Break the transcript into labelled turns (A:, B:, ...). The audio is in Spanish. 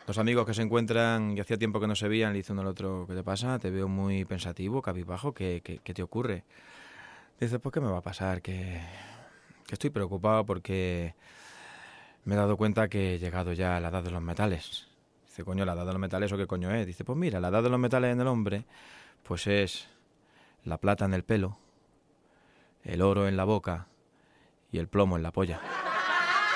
A: Dos amigos que se encuentran y hacía tiempo que no se veían, le dice uno al otro: ¿qué te pasa? Te veo muy pensativo, cabizbajo, ¿qué te ocurre? Dice: pues ¿qué me va a pasar? Que estoy preocupado porque me he dado cuenta que he llegado ya a la edad de los metales. Dice: coño, la edad de los metales, ¿o qué coño es? Dice: pues mira, la edad de los metales en el hombre, pues es la plata en el pelo, el oro en la boca y el plomo en la polla.